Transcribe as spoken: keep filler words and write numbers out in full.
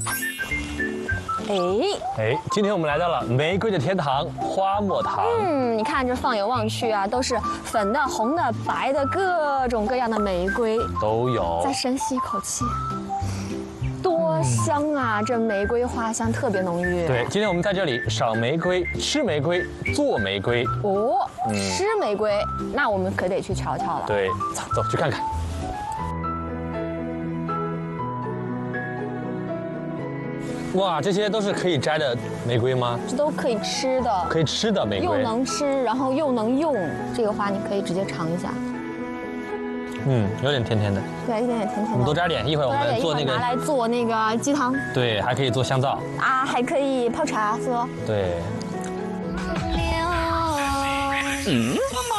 哎哎，今天我们来到了玫瑰的天堂花木堂。 嗯，你看这放眼望去啊，都是粉的、红的、白的，各种各样的玫瑰。 都有。 再深吸一口气，多香啊！这玫瑰花香特别浓郁。 对，今天我们在这里赏玫瑰、吃玫瑰、做玫瑰。 哦，吃玫瑰，那我们可得去瞧瞧了。 对，走走去看看。哇，这些都是可以摘的玫瑰吗？ 这都可以吃的， 可以吃的玫瑰， 又能吃，然后又能用。这个花你可以直接尝一下。 嗯，有点甜甜的。 对，一点点甜甜的。 我们多摘点，一会儿我们做那个拿来做那个鸡汤。 对，还可以做香皂啊，还可以泡茶喝。 对。嗯。